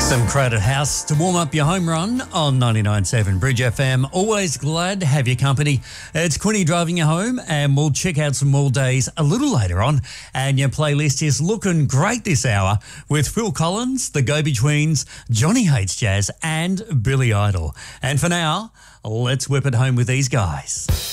Some Crowded House to warm up your home run on 99.7 Bridge FM. Always glad to have your company. It's Quinny driving you home, and we'll check out some more days a little later on. And your playlist is looking great this hour with Phil Collins, The Go-Betweens, Johnny Hates Jazz and Billy Idol. And for now, let's whip it home with these guys.